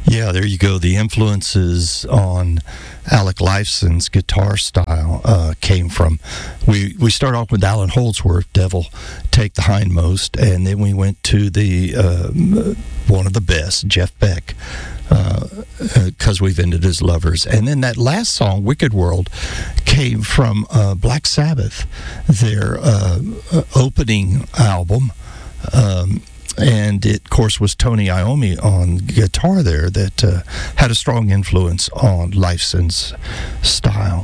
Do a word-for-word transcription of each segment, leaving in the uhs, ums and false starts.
Yeah, there you go. The influences on Alec Lifeson's guitar style uh, came from, we, we start off with Allan Holdsworth, Devil Take the Hindmost, and then we went to the uh, one of the best, Jeff Beck, because uh, uh, we've ended as lovers. And then that last song, Wicked World, came from uh, Black Sabbath, their uh, opening album. Um, And it, of course, was Tony Iommi on guitar there that uh, had a strong influence on Lifeson's style.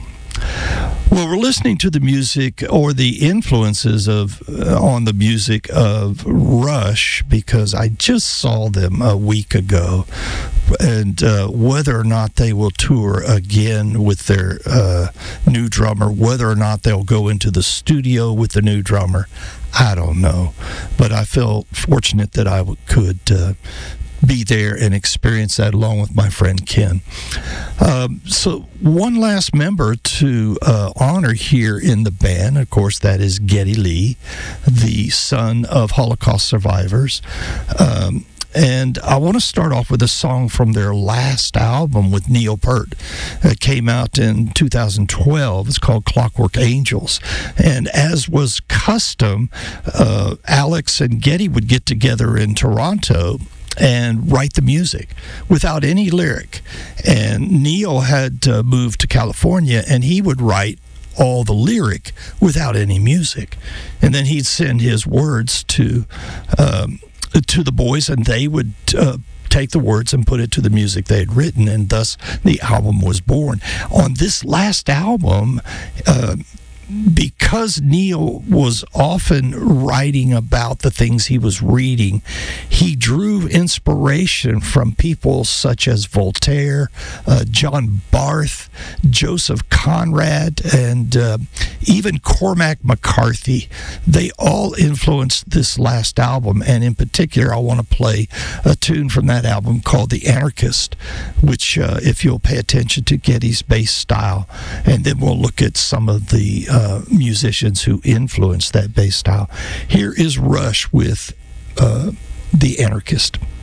Well, we're listening to the music or the influences of uh, on the music of Rush because I just saw them a week ago, and uh, whether or not they will tour again with their uh, new drummer, whether or not they'll go into the studio with the new drummer, I don't know. But I feel fortunate that I w- could uh, be there and experience that along with my friend Ken. Um, so one last member to uh, honor here in the band, of course, that is Geddy Lee, the son of Holocaust survivors. Um, And I want to start off with a song from their last album with Neil Peart. It came out in two thousand twelve. It's called Clockwork Angels. And as was custom, uh, Alex and Geddy would get together in Toronto and write the music without any lyric. And Neil had uh, moved to California, and he would write all the lyric without any music. And then he'd send his words to... Um, to the boys, and they would uh, take the words and put it to the music they had written, and thus the album was born. On this last album, uh, because Neil was often writing about the things he was reading, he drew inspiration from people such as Voltaire, uh, John Barth, Joseph Conrad, and uh, even Cormac McCarthy. They all influenced this last album, and in particular, I want to play a tune from that album called The Anarchist, which, uh, if you'll pay attention to Geddy's bass style, and then we'll look at some of the Uh, musicians who influenced that bass style. Here is Rush with uh, The Anarchist.